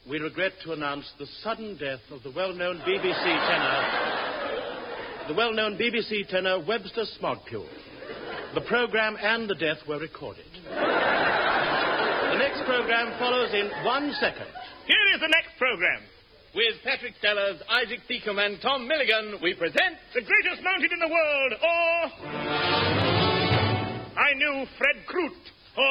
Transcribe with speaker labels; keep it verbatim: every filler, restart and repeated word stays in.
Speaker 1: we regret to announce the sudden death of the well-known B B C tenor, the well-known B B C tenor Webster Smogpule. The program and the death were recorded. The next program follows in one second.
Speaker 2: Here is the next program. With Patrick Sellers, Isaac Peacom, and Tom Milligan, we present The Greatest Mountain in the World, or I Knew Fred Croot.